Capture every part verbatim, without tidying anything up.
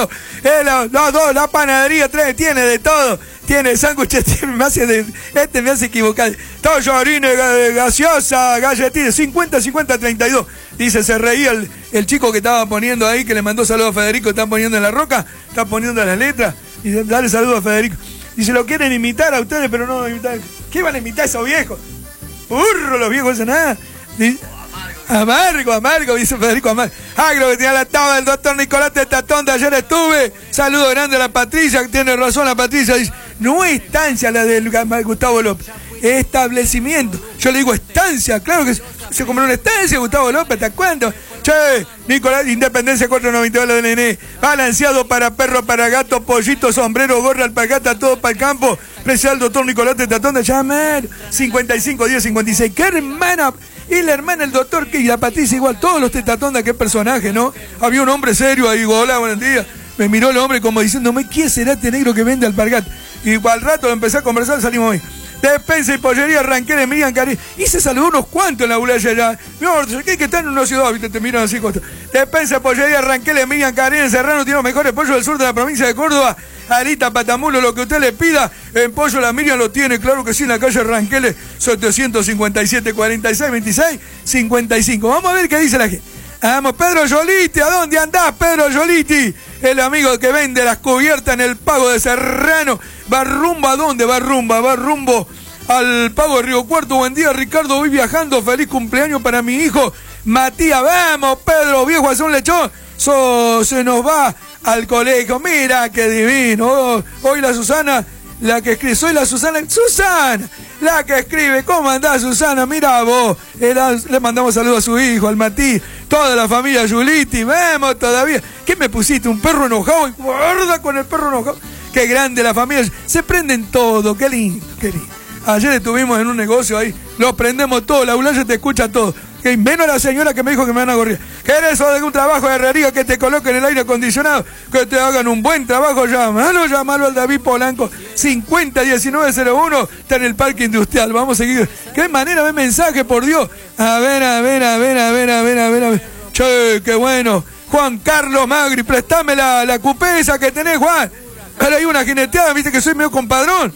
Chirino. Eh, la, la, la, la panadería trae, tiene de todo. Tiene sándwiches, tiene, me hace de, este me hace equivocar. Tallarines, gaseosa, galletines, cincuenta, cincuenta, treinta y dos. Dice, se reía el, el chico que estaba poniendo ahí, que le mandó saludos a Federico, está poniendo en la roca, está poniendo las letras. Dice, dale saludos a Federico. Dice, lo quieren imitar a ustedes, pero no imitar. ¿Qué van a imitar a esos viejos? Burro, los viejos dicen nada. Dice, amargo, amargo, dice Federico Amargo. Agro que tenía la tabla del doctor Nicolás Tetatón, de ayer estuve. Saludo grande a la Patricia, que tiene razón la Patricia. Dice, no es estancia la del Gustavo López, establecimiento. Yo le digo estancia, claro que se, se compró una estancia, Gustavo López, ¿te acuerdas? Che, Nicolás, Independencia cuatro noventa y dos, la D N E. Balanceado para perro, para gato, pollito, sombrero, gorra, alpacata, todo para el campo. Precio al doctor Nicolás Tetatón de Llamar, cincuenta y cinco, diez, cincuenta y seis. ¿Qué hermana? Y la hermana, el doctor, que y la Patricia igual, todos los Tetatonda, qué personaje, ¿no? Había un hombre serio ahí, hola, buenos días. Me miró el hombre como diciéndome, ¿quién será este negro que vende alpargata? Y al rato lo empecé a conversar, salimos ahí. Despensa y pollería, arranqué de Miriam Cari. Y se saludó unos cuantos en la bulaya allá. No, ¿qué que están en una ciudad? ¿Viste? Te miran así. Costa. Despensa y pollería, arranqué de Miriam Cari. En Serrano tiene los mejores pollos del sur de la provincia de Córdoba. Alita, patamulo, lo que usted le pida. En pollo la Miriam lo tiene, claro que sí, en la calle Ranquele, setecientos cincuenta y siete, cuarenta y seis, veintiséis, cincuenta y cinco. Vamos a ver qué dice la gente. Vamos, Pedro Yoliti, ¿a dónde andás, Pedro Yoliti? El amigo que vende las cubiertas en el Pago de Serrano. ¿Va rumbo a dónde? Va rumbo, va rumbo al Pago de Río Cuarto. Buen día, Ricardo, voy viajando. Feliz cumpleaños para mi hijo Matías. Vamos, Pedro, viejo, hace un lechón. So, se nos va al colegio. Mira qué divino. Oh, hoy la Susana, la que escribe, soy la Susana. Susana, la que escribe. ¿Cómo andás, Susana? Mira vos. Era, le mandamos saludos a su hijo, al Matí, toda la familia Yuliti. Vemos todavía. ¿Qué me pusiste? ¿Un perro enojado? Y guarda con el perro enojado. Qué grande la familia. Se prenden todo. Qué lindo, qué lindo. Ayer estuvimos en un negocio ahí. Los prendemos todo. La Bulaya te escucha todo. Que menos la señora que me dijo que me van a correr. ¿Querés eso de un trabajo de herrería que te coloquen el aire acondicionado? Que te hagan un buen trabajo, llámalo, llámalo al David Polanco, cincuenta diecinueve cero uno, está en el Parque Industrial. Vamos a seguir. ¿Qué manera de mensaje, por Dios? A ver, a ver, a ver, a ver, a ver, a ver, a ver. Che, qué bueno. Juan Carlos Magri, préstame la, la cupé esa que tenés, Juan. Ahora hay una jineteada, viste que soy medio compadrón.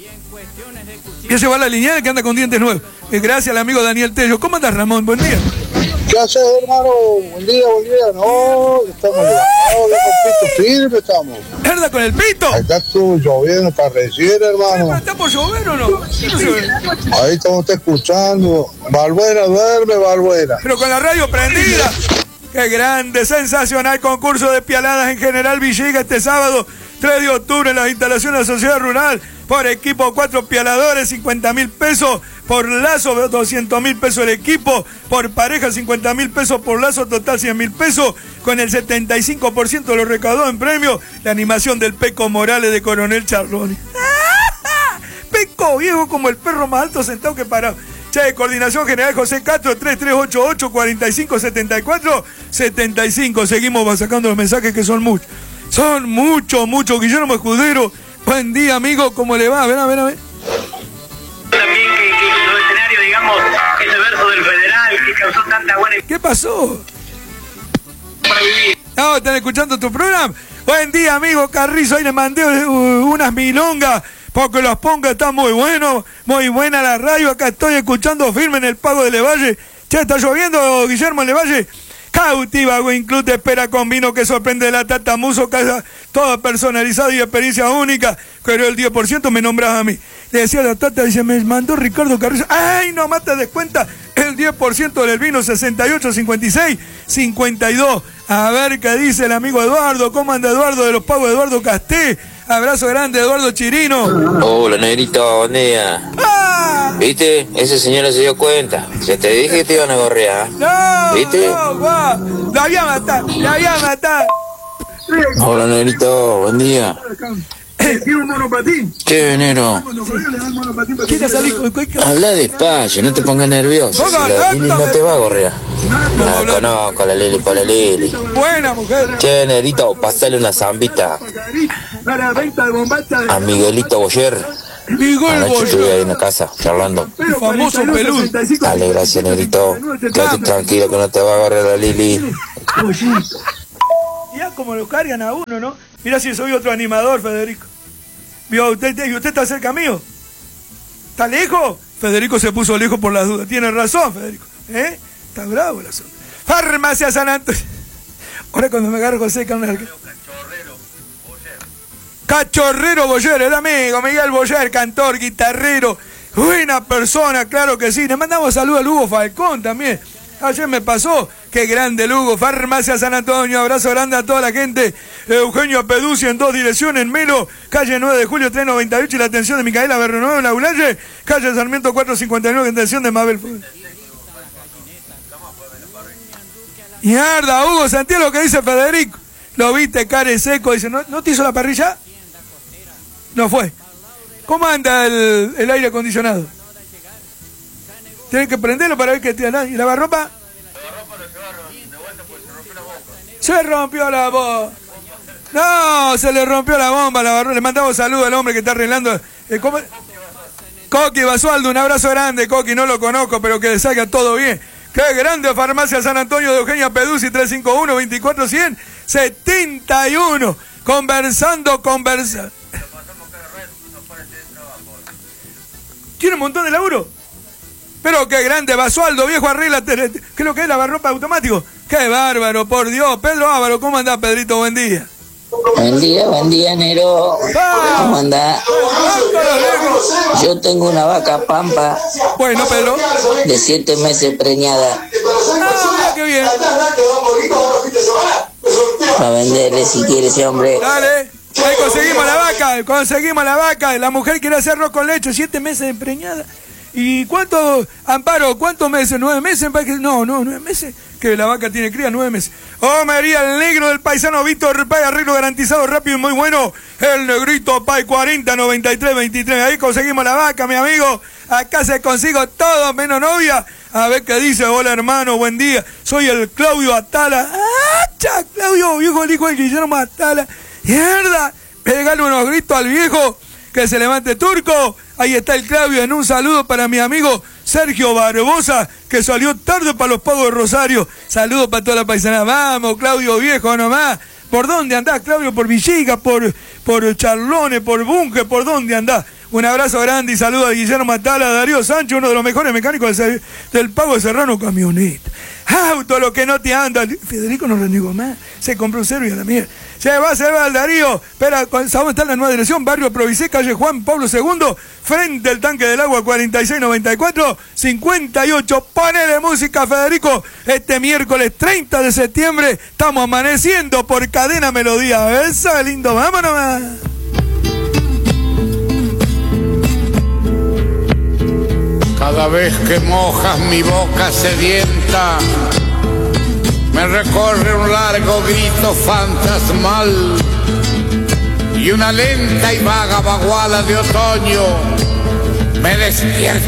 Y llevar la lineal que anda con dientes nuevos. Gracias al amigo Daniel Tello. ¿Cómo andas, Ramón? Buen día. ¿Qué haces, hermano? Buen día, buen día. No, estamos levantados de con pito firme, estamos. ¿Verdad con el pito? Ahí está tú lloviendo, está recién, hermano. ¿Está por llover o no? Ahí estamos te escuchando. Balbuena, duerme, Balbuena. Pero con la radio prendida. Qué grande, sensacional concurso de pialadas en General Villiga este sábado, tres de octubre, en las instalaciones de la Sociedad Rural. Por equipo, cuatro pialadores, cincuenta mil pesos. Por lazo, doscientos mil pesos el equipo. Por pareja, cincuenta mil pesos por lazo, total cien mil pesos. Con el setenta y cinco por ciento de lo recaudado en premio, la animación del Peco Morales de Coronel Charloni. Peco, viejo, como el perro más alto sentado que parado. Che, Coordinación General José Castro, tres tres ocho ocho, cuatro cinco siete cuatro, siete cinco. Seguimos sacando los mensajes que son muchos. Son muchos, muchos. Guillermo Escudero. Buen día, amigo, ¿cómo le va? A ver, a ver, a ver. También que, que los escenarios, digamos, ese verso del federal que causó tanta buena... ¿Qué pasó? Para vivir. No, están escuchando tu programa. Buen día, amigo Carrizo, ahí le mandé unas milongas, porque los ponga, está muy bueno, muy buena la radio, acá estoy escuchando firme en el Pago de Levalle. Che, ¿está lloviendo, Guillermo, en Levalle? Cautiva Win Club te espera con vino que sorprende de la Tatamuso, casa todo personalizado y experiencia única. Pero el diez por ciento me nombras a mí. Le decía la Tata, dice, me mandó Ricardo Carrizo. ¡Ay, no mate descuenta! El diez por ciento del vino, sesenta y ocho, cincuenta y seis, cincuenta y dos. A ver qué dice el amigo Eduardo. ¿Cómo anda Eduardo de los Pagos? Eduardo Casté. Abrazo grande, Eduardo Chirino. Hola, negrito, buen día. ¡Ah! ¿Viste? Ese señor se dio cuenta. Ya te dije que te iban a gorrear. ¡No! ¿Viste? ¡No, guau! ¡La voy a matar! ¡La voy a matar! Hola, negrito, buen día. ¿Tiene un monopatín? Che, negro. ¿Quiere salir con cualquier... Habla despacio, no te pongas nervioso. Si la Lili no te va a gorrear. No, conozco a la Lili por la Lili. Buena mujer. Che, negrito, pasale una zambita a Miguelito Boyer. Miguel Anoche estuve ahí Boyer. en la casa, charlando. El famoso peludo. Dale, gracias, negrito. Quédate tranquilo que no te va a agarrar la Lili. Ya, cómo lo cargan a uno, ¿no? Mirá si soy otro animador, Federico. ¿Vio usted, y usted está cerca mío? ¿Está lejos? Federico se puso lejos por las dudas. Tiene razón, Federico. ¿Eh? Está bravo el asunto. Farmacia San Antonio. Ahora cuando me agarro José Carnal. Cachorrero Boyer. Cachorrero Boyer, el amigo Miguel Boyer, cantor, guitarrero. Buena persona, claro que sí. Le mandamos saludos a Lugo Falcón también. Ayer me pasó. Qué grande, Lugo. Farmacia San Antonio. Abrazo grande a toda la gente. Eugenio Peduzzi en dos direcciones. En Melo, calle nueve de julio tres noventa y ocho. Y la atención de Micaela Berrenuevo en la Ulaye. Calle Sarmiento cuatrocientos cincuenta y nueve. En atención de Mabel. Mierda, Hugo Santiago, lo que dice Federico. Lo viste, care seco. Dice, ¿no, ¿no te hizo la parrilla? No fue. ¿Cómo anda el, el aire acondicionado? Tienes que prenderlo para ver que te da. ¿Y la lavarropa? Se rompió la bomba. No, se le rompió la bomba. La le mandamos saludos al hombre que está arreglando. Eh, ¿cómo? Coqui Basualdo, un abrazo grande, Coqui. No lo conozco, pero que le salga todo bien. Qué grande, Farmacia San Antonio de Eugenia Peduzzi, tres cinco uno, veinticuatro cien, setenta y uno. Conversando, conversa. Tiene un montón de laburo. Pero qué grande, Basualdo, viejo, arregla. ¿Qué es lo que es lavarropa automático? Qué bárbaro, por Dios. Pedro Ávaro, ¿cómo andás, Pedrito? Buen día. Buen día, buen día, Nero. ¡Ah! ¿Cómo andás? Yo tengo una vaca pampa. Bueno, Pedro. De siete meses preñada. Ah, qué bien. Para venderle si quiere ese hombre. Dale. Ahí conseguimos la vaca, conseguimos la vaca. La mujer quiere hacer arroz con leche, siete meses de preñada. ¿Y cuánto, Amparo, cuántos meses? ¿Nueve meses? No, no, nueve meses. Que la vaca tiene cría, nueve meses. Oh, María, el negro del paisano Víctor Pay, arreglo garantizado, rápido y muy bueno. El negrito Pay, cuarenta, noventa y tres, veintitrés. Ahí conseguimos la vaca, mi amigo. Acá se consigo todo, menos novia. A ver qué dice. Hola, hermano, buen día. Soy el Claudio Atala. ¡Ah, cha, Claudio, viejo, el hijo de Guillermo Atala! ¡Mierda! Pégale unos gritos al viejo. Que se levante Turco. Ahí está el Claudio en un saludo para mi amigo Sergio Barbosa, que salió tarde para los pagos de Rosario. Saludos para toda la paisana. Vamos, Claudio viejo nomás. ¿Por dónde andás, Claudio? ¿Por Villiga? ¿Por, por Charlones? ¿Por Bunge? ¿Por dónde andás? Un abrazo grande y saludo a Guillermo Atala, a Darío Sánchez, uno de los mejores mecánicos del, del Pago de Serrano Camioneta. Auto, lo que no te anda. Federico no renegó más. Se compró un cero y a la mierda. Se va, se va el Darío. Espera, ¿sabes? Está en la nueva dirección. Barrio Provisé, calle Juan Pablo segundo. Frente al tanque del agua, cuarenta y seis noventa y cuatro cincuenta y ocho. Ponele música, Federico. Este miércoles treinta de septiembre estamos amaneciendo por Cadena Melodía. Eso es lindo. Vámonos más. Cada vez que mojas mi boca sedienta, me recorre un largo grito fantasmal y una lenta y vaga baguala de otoño me despierta.